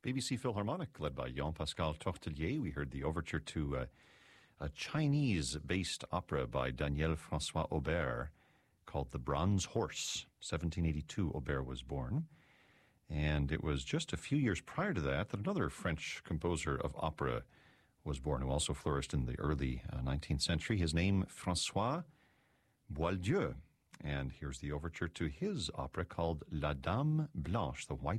BBC Philharmonic, led by Jean-Pascal Tortelier. We heard the overture to a Chinese-based opera by Daniel François Aubert called The Bronze Horse. 1782, Aubert was born. And it was just a few years prior to that another French composer of opera was born, who also flourished in the early 19th century. His name, François Boieldieu. And here's the overture to his opera called La Dame Blanche, the White